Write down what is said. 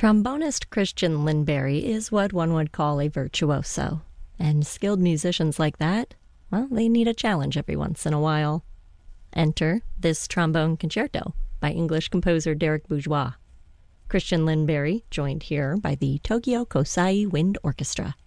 Trombonist Christian Lindberry is what one would call a virtuoso. And skilled musicians like that, well, they need a challenge every once in a while. Enter this trombone concerto by English composer Derek Bourgeois. Christian Lindberry, joined here by the Tokyo Kosai Wind Orchestra.